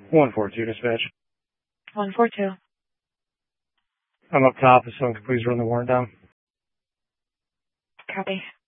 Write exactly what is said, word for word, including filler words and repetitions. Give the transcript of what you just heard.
one four two, dispatch. one four two. I'm up top, if someone could please run the warrant down. Copy.